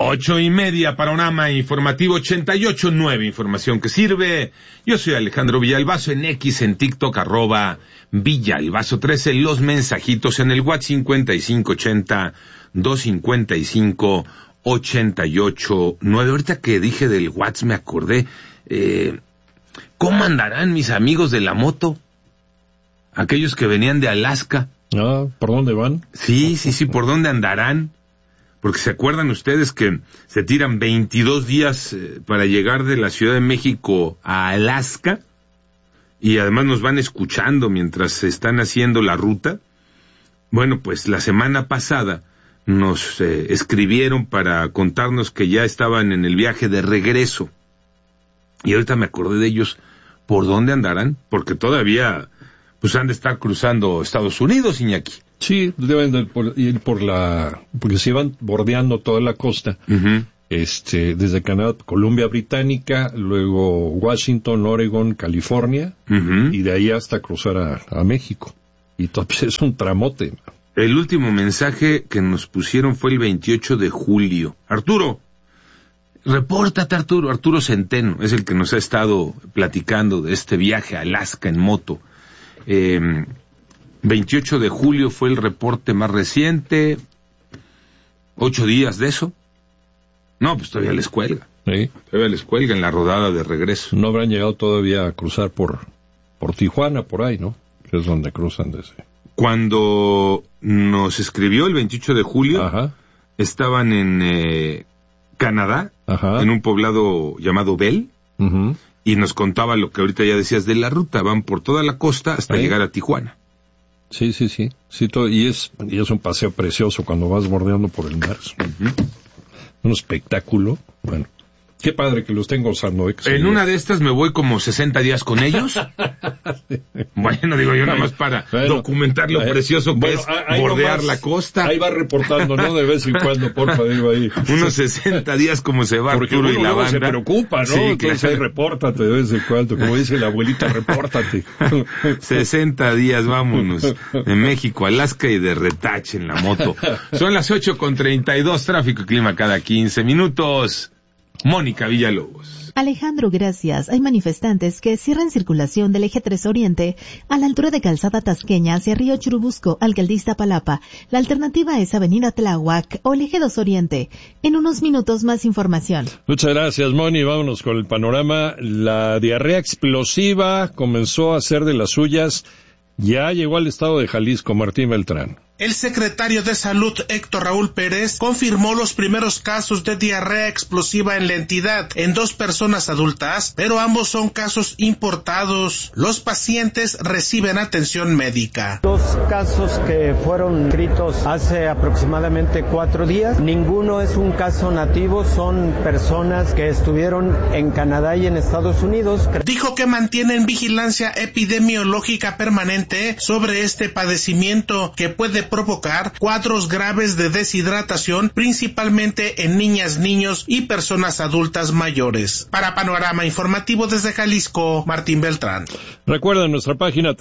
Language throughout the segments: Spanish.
8:30, Panorama Informativo 88.9, información que sirve. Yo soy Alejandro Villalbazo, en X, en TikTok, @Villalbazo13, los mensajitos en el WhatsApp 5580-255-88.9. Ahorita que dije del WhatsApp me acordé, ¿cómo andarán mis amigos de la moto? Aquellos que venían de Alaska. Ah, ¿por dónde van? Sí, ¿por dónde andarán? Porque se acuerdan ustedes que se tiran 22 días para llegar de la Ciudad de México a Alaska, y además nos van escuchando mientras se están haciendo la ruta. Bueno, pues la semana pasada nos escribieron para contarnos que ya estaban en el viaje de regreso. Y ahorita me acordé de ellos. ¿Por dónde andarán? Porque todavía pues han de estar cruzando Estados Unidos, Iñaki. Sí, deben de ir porque se iban bordeando toda la costa, desde Canadá, Columbia Británica, luego Washington, Oregon, California, y de ahí hasta cruzar a México. Y pues es un tramote. El último mensaje que nos pusieron fue el 28 de julio. Arturo, repórtate, Arturo Centeno, es el que nos ha estado platicando de este viaje a Alaska en moto. 28 de julio fue el reporte más reciente. 8 días de eso. No, pues todavía les cuelga. ¿Sí? Todavía les cuelga en la rodada de regreso. No habrán llegado todavía a cruzar por Tijuana, por ahí, ¿no? Que es donde cruzan desde. Cuando nos escribió el 28 de julio, estaban en Canadá, en un poblado llamado Bell, y nos contaba lo que ahorita ya decías de la ruta. Van por toda la costa hasta llegar a Tijuana. Sí, y es un paseo precioso cuando vas bordeando por el mar. Un espectáculo. Bueno, qué padre que lo estén gozando. En una de estas me voy como 60 días con ellos. Bueno, digo yo, nada más para documentar lo precioso que es bordear la costa. Ahí va reportando, ¿no? De vez en cuando, porfa, digo ahí. Unos 60 días como se va porque Arturo y la banda. Se preocupa, ¿no? Sí, entonces ahí repórtate de vez en cuando. Como dice la abuelita, repórtate. 60 días, vámonos. De México, Alaska y de retache en la moto. Son las 8:32, tráfico y clima cada 15 minutos. Mónica Villalobos. Alejandro, gracias. Hay manifestantes que cierran circulación del eje 3 Oriente a la altura de Calzada Tasqueña hacia Río Churubusco, Alcaldía Iztapalapa. La alternativa es Avenida Tláhuac o el eje 2 Oriente. En unos minutos más información. Muchas gracias, Moni. Vámonos con el panorama. La diarrea explosiva comenzó a hacer de las suyas. Ya llegó al estado de Jalisco, Martín Beltrán. El secretario de Salud, Héctor Raúl Pérez, confirmó los primeros casos de diarrea explosiva en la entidad en 2 personas adultas, pero ambos son casos importados. Los pacientes reciben atención médica. 2 casos que fueron inscritos hace aproximadamente 4 días. Ninguno es un caso nativo, son personas que estuvieron en Canadá y en Estados Unidos. Dijo que mantienen vigilancia epidemiológica permanente sobre este padecimiento que puede provocar cuadros graves de deshidratación, principalmente en niñas, niños y personas adultas mayores. Para Panorama Informativo desde Jalisco, Martín Beltrán. Recuerda en nuestra página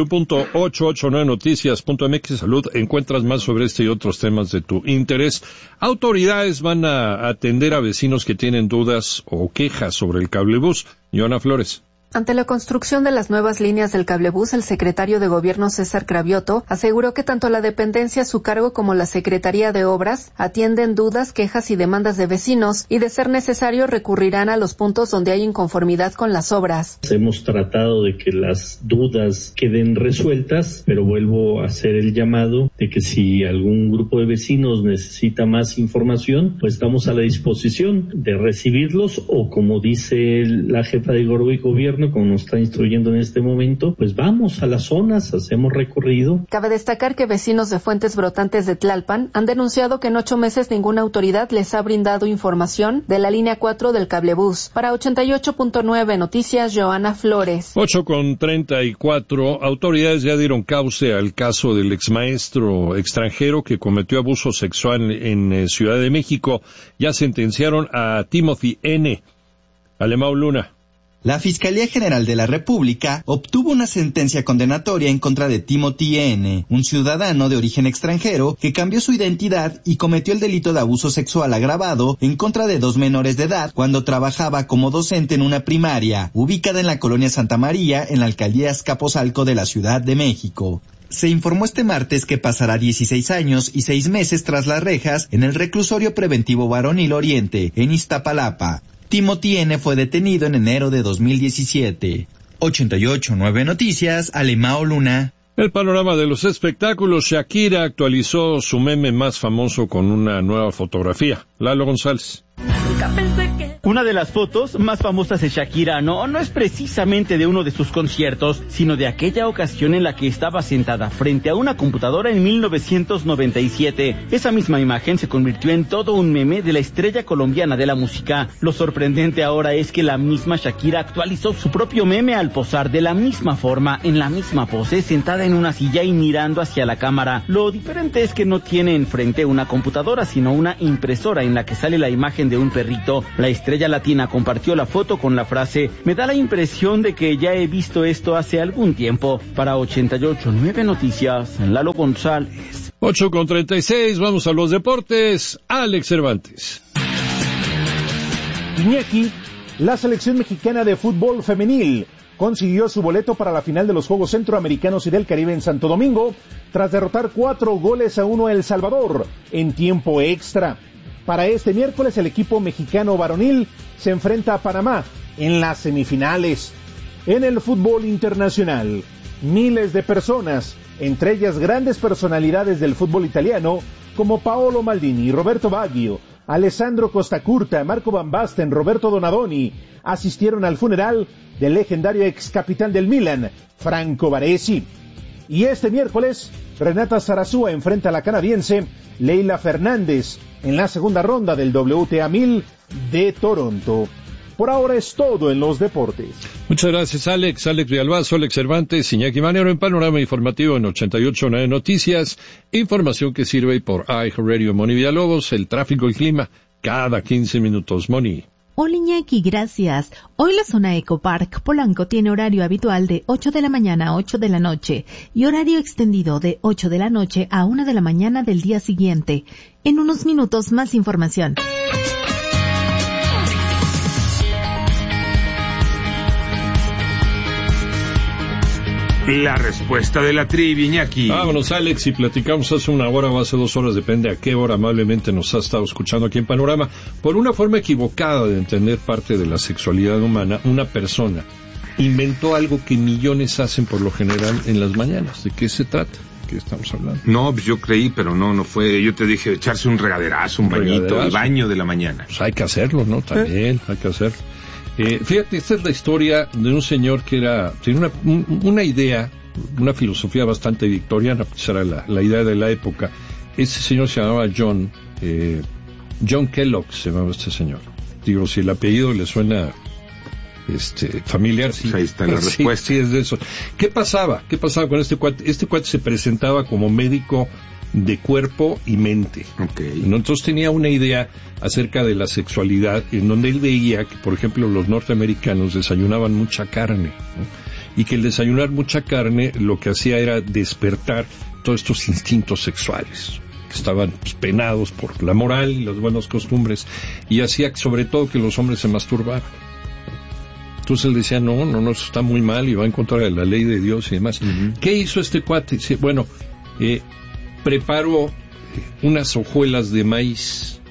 www.889noticias.mx Salud encuentras más sobre este y otros temas de tu interés. Autoridades van a atender a vecinos que tienen dudas o quejas sobre el cablebús. Joana Flores. Ante la construcción de las nuevas líneas del cablebús, el secretario de Gobierno César Cravioto aseguró que tanto la dependencia a su cargo como la Secretaría de Obras atienden dudas, quejas y demandas de vecinos y, de ser necesario, recurrirán a los puntos donde hay inconformidad con las obras. Hemos tratado de que las dudas queden resueltas, pero vuelvo a hacer el llamado de que si algún grupo de vecinos necesita más información, pues estamos a la disposición de recibirlos o, como dice la jefa de Gobierno, como nos está instruyendo en este momento, pues vamos a las zonas, hacemos recorrido. Cabe destacar que vecinos de Fuentes Brotantes de Tlalpan han denunciado que en 8 meses ninguna autoridad les ha brindado información de la línea 4 del cablebús. Para 88.9 Noticias, Joana Flores. 8:34, autoridades ya dieron cauce al caso del exmaestro extranjero que cometió abuso sexual en Ciudad de México. Ya sentenciaron a Timothy N. Alemão Luna. La Fiscalía General de la República obtuvo una sentencia condenatoria en contra de Timothy N., un ciudadano de origen extranjero que cambió su identidad y cometió el delito de abuso sexual agravado en contra de 2 menores de edad cuando trabajaba como docente en una primaria, ubicada en la colonia Santa María, en la alcaldía Azcapotzalco de la Ciudad de México. Se informó este martes que pasará 16 años y 6 meses tras las rejas en el reclusorio preventivo Varonil Oriente, en Iztapalapa. Timothy N. fue detenido en enero de 2017. 88.9 Noticias, Alemao Luna. El panorama de los espectáculos. Shakira actualizó su meme más famoso con una nueva fotografía. Lalo González. Una de las fotos más famosas de Shakira no es precisamente de uno de sus conciertos, sino de aquella ocasión en la que estaba sentada frente a una computadora en 1997. Esa misma imagen se convirtió en todo un meme de la estrella colombiana de la música. Lo sorprendente ahora es que la misma Shakira actualizó su propio meme al posar de la misma forma, en la misma pose, sentada en una silla y mirando hacia la cámara. Lo diferente es que no tiene enfrente una computadora, sino una impresora en la que sale la imagen de un perrito. La estrella latina compartió la foto con la frase: "Me da la impresión de que ya he visto esto hace algún tiempo". Para 88.9 Noticias, Lalo González. 8:36, vamos a los deportes. Alex Cervantes. Iñaki, la selección mexicana de fútbol femenil consiguió su boleto para la final de los Juegos Centroamericanos y del Caribe en Santo Domingo, tras derrotar 4-1 a El Salvador en tiempo extra. Para este miércoles, el equipo mexicano varonil se enfrenta a Panamá en las semifinales. En el fútbol internacional, miles de personas, entre ellas grandes personalidades del fútbol italiano, como Paolo Maldini, Roberto Baggio, Alessandro Costacurta, Marco Van Basten, Roberto Donadoni, asistieron al funeral del legendario ex capitán del Milan, Franco Baresi. Y este miércoles, Renata Zarazúa enfrenta a la canadiense Leila Fernández en la segunda ronda del WTA 1000 de Toronto. Por ahora es todo en los deportes. Muchas gracias, Alex. Alex Villalbazo, Alex Cervantes, Iñaki Manero en Panorama Informativo en 88.9 Noticias. Información que sirve por iHeartRadio. Moni Villalobos, el tráfico y clima cada 15 minutos. Moni. Hola Iñaki, gracias. Hoy la zona Ecopark Polanco tiene horario habitual de 8 de la mañana a 8 de la noche y horario extendido de 8 de la noche a 1 de la mañana del día siguiente. En unos minutos más información. La respuesta de la trivia, Iñaki. Vámonos, Alex, y platicamos hace una hora o hace 2 horas, depende a qué hora amablemente nos ha estado escuchando aquí en Panorama. Por una forma equivocada de entender parte de la sexualidad humana, una persona inventó algo que millones hacen por lo general en las mañanas. ¿De qué se trata? ¿Qué estamos hablando? No, pues yo creí, pero no fue. Yo te dije echarse un regaderazo, un bañito, el baño de la mañana. Pues hay que hacerlo, ¿no? También hay que hacerlo. Fíjate, esta es la historia de un señor que tenía una idea, una filosofía bastante victoriana, pues era la idea de la época. Este señor se llamaba John Kellogg, se llamaba este señor. Digo, si el apellido le suena familiar, sí. Pues ahí está la respuesta. Sí, es de eso. ¿Qué pasaba con este cuate? Este cuate se presentaba como médico de cuerpo y mente. Okay. Entonces tenía una idea acerca de la sexualidad, en donde él veía que, por ejemplo, los norteamericanos desayunaban mucha carne, ¿no? Y que el desayunar mucha carne lo que hacía era despertar todos estos instintos sexuales que estaban penados por la moral y las buenas costumbres, y hacía sobre todo que los hombres se masturbaran. Entonces él decía, no, eso está muy mal y va en contra de la ley de Dios y demás. Uh-huh. ¿Qué hizo este cuate? Dice, bueno, preparó unas hojuelas de maíz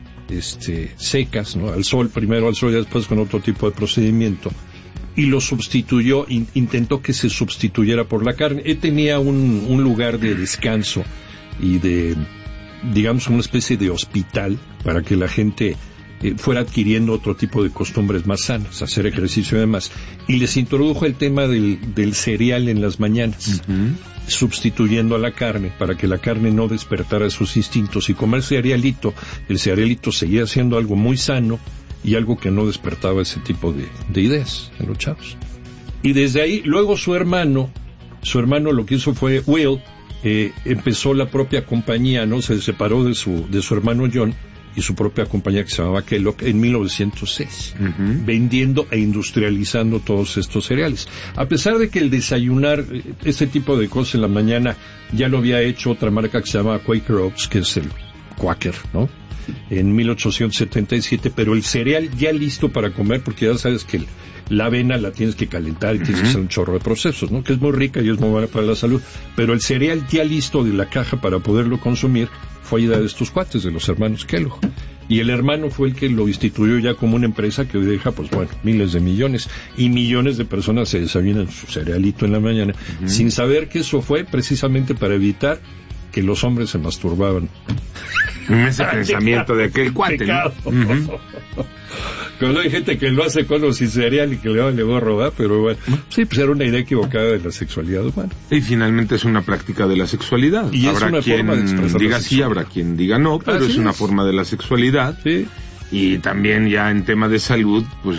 secas, ¿no? Al sol, primero al sol y después con otro tipo de procedimiento, y lo sustituyó, intentó que se sustituyera por la carne. Él tenía un lugar de descanso y de, digamos, una especie de hospital para que la gente fuera adquiriendo otro tipo de costumbres más sanas, hacer ejercicio y demás, y les introdujo el tema del cereal en las mañanas, uh-huh, sustituyendo a la carne, para que la carne no despertara sus instintos, y comer cerealito, el cerealito seguía siendo algo muy sano, y algo que no despertaba ese tipo de ideas en los chavos. Y desde ahí, luego su hermano lo que hizo fue, Will, empezó la propia compañía, ¿no? Se separó de su hermano John, y su propia compañía que se llamaba Kellogg en 1906, vendiendo e industrializando todos estos cereales. A pesar de que el desayunar este tipo de cosas en la mañana ya lo había hecho otra marca que se llama Quaker Oats, que es el Quaker, ¿no? En 1877, pero el cereal ya listo para comer, porque ya sabes que la avena la tienes que calentar y tienes que hacer un chorro de procesos, ¿no? Que es muy rica y es muy buena para la salud, pero el cereal ya listo de la caja para poderlo consumir fue idea de estos cuates, de los hermanos Kellogg. Y el hermano fue el que lo instituyó ya como una empresa que hoy deja, pues bueno, miles de millones, y millones de personas se desayunan su cerealito en la mañana, sin saber que eso fue precisamente para evitar que los hombres se masturbaban. Ese pensamiento de aquel cuate, ¿no? Cuando hay gente que lo hace con o sin cereal y que le vale gorro, ¿verdad? Pero bueno, sí, pues era una idea equivocada de la sexualidad humana. Y finalmente es una práctica de la sexualidad. Y habrá es quien diga sí, habrá quien diga no, pero es una forma de la sexualidad. Sí. Y también ya en tema de salud, pues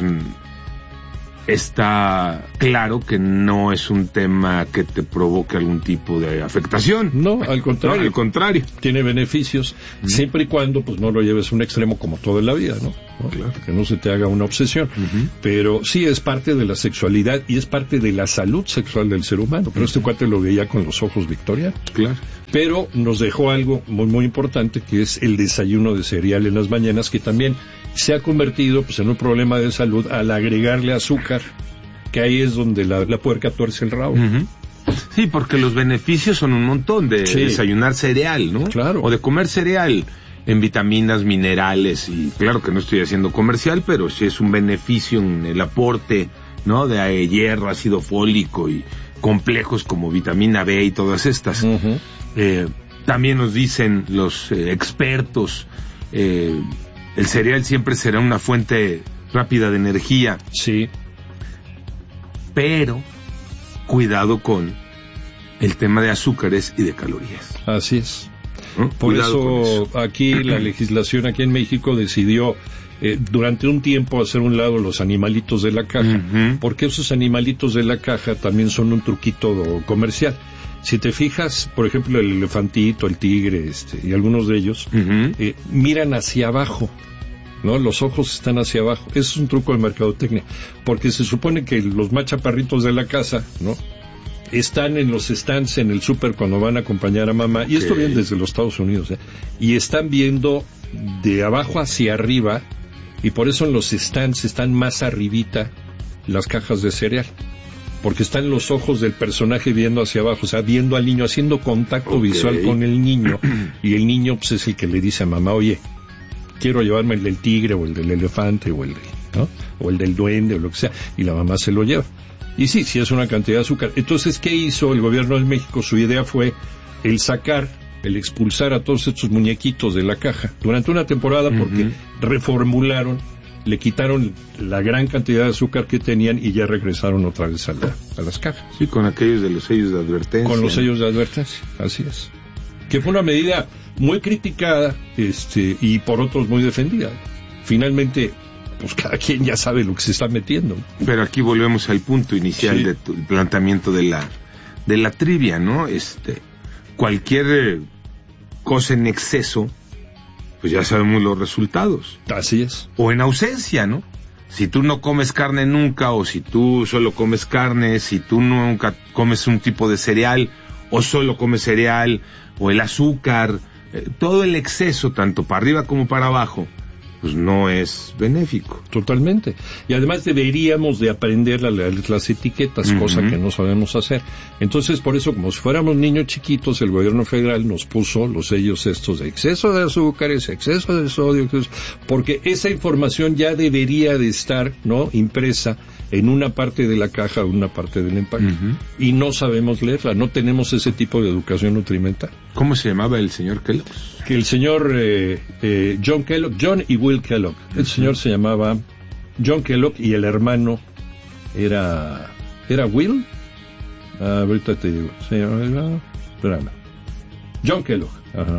está claro que no es un tema que te provoque algún tipo de afectación. No, al contrario. No, al contrario. Tiene beneficios, siempre y cuando pues no lo lleves a un extremo como todo en la vida, ¿no? Claro. Que no se te haga una obsesión. Pero sí es parte de la sexualidad y es parte de la salud sexual del ser humano. Pero este cuate lo veía con los ojos victorianos. Claro. Pero nos dejó algo muy muy importante, que es el desayuno de cereal en las mañanas, que también se ha convertido pues en un problema de salud al agregarle azúcar, que ahí es donde la puerca tuerce el rabo. Sí, porque los beneficios son un montón de desayunar cereal, ¿no? Claro. O de comer cereal en vitaminas, minerales, y claro que no estoy haciendo comercial, pero sí es un beneficio en el aporte, ¿no? De hierro, ácido fólico y complejos como vitamina B y todas estas. También nos dicen los expertos, el cereal siempre será una fuente rápida de energía. Sí. Pero cuidado con el tema de azúcares y de calorías. Así es. Por eso aquí la legislación aquí en México decidió durante un tiempo hacer un lado los animalitos de la caja, porque esos animalitos de la caja también son un truquito comercial. Si te fijas, por ejemplo, el elefantito, el tigre, y algunos de ellos, miran hacia abajo, ¿no? Los ojos están hacia abajo. Eso es un truco de mercadotecnia, porque se supone que los más chaparritos de la casa, ¿no? Están en los stands en el súper cuando van a acompañar a mamá, y esto viene desde los Estados Unidos, y están viendo de abajo hacia arriba, y por eso en los stands están más arribita las cajas de cereal, porque están los ojos del personaje viendo hacia abajo, o sea, viendo al niño, haciendo contacto visual con el niño, y el niño pues es el que le dice a mamá, oye, quiero llevarme el del tigre, o el del elefante, o el del duende, o lo que sea, y la mamá se lo lleva. Y sí es una cantidad de azúcar. Entonces, ¿qué hizo el gobierno de México? Su idea fue el expulsar a todos estos muñequitos de la caja durante una temporada, porque reformularon, le quitaron la gran cantidad de azúcar que tenían y ya regresaron otra vez a las cajas. Sí, con aquellos de los sellos de advertencia. Con los sellos de advertencia, así es. Que fue una medida muy criticada, y por otros muy defendida. Finalmente, pues cada quien ya sabe lo que se está metiendo. Pero aquí volvemos al punto inicial del planteamiento de la trivia, ¿no? Cualquier cosa en exceso, pues ya sabemos los resultados. Así es. O en ausencia, ¿no? Si tú no comes carne nunca, o si tú solo comes carne, si tú nunca comes un tipo de cereal, o solo comes cereal, o el azúcar, todo el exceso, tanto para arriba como para abajo, pues no es benéfico. Totalmente. Y además deberíamos de aprender a leer las etiquetas, cosa que no sabemos hacer. Entonces, por eso, como si fuéramos niños chiquitos, el gobierno federal nos puso los sellos estos de exceso de azúcares, exceso de sodio, porque esa información ya debería de estar, ¿no?, impresa en una parte de la caja o una parte del empaque. Y no sabemos leerla, no tenemos ese tipo de educación nutrimental. ¿Cómo se llamaba el señor Kellogg? Que el señor John Kellogg, John y Will Kellogg. El señor se llamaba John Kellogg y el hermano era Will. Ahorita te digo. Espérame. John Kellogg. Ajá.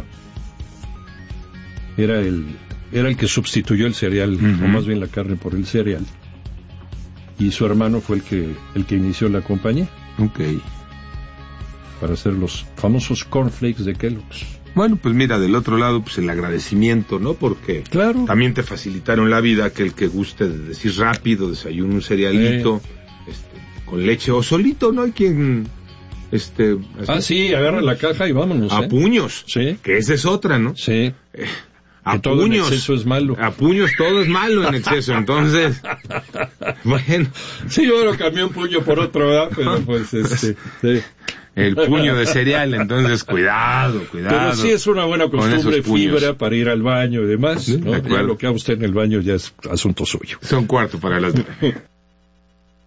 Era el que sustituyó el cereal, o más bien la carne por el cereal. Y su hermano fue el que inició la compañía. Ok. Para hacer los famosos cornflakes de Kellogg's. Bueno, pues mira, del otro lado, pues el agradecimiento, ¿no? Porque también te facilitaron la vida, que el que guste de decir rápido, desayuno un cerealito, con leche o solito, ¿no? Hay quien, sí, agarra la caja y vámonos. A puños. Sí. Que esa es otra, ¿no? Sí. A todo puños. en exceso es malo. A puños todo es malo en exceso, entonces, bueno. Sí, yo lo cambié un puño por otro, ¿verdad? Pero pues, sí. El puño de cereal, entonces cuidado. Pero sí es una buena costumbre, fibra para ir al baño y demás, ¿no? De acuerdo. Lo que haga usted en el baño ya es asunto suyo. Son 4:45.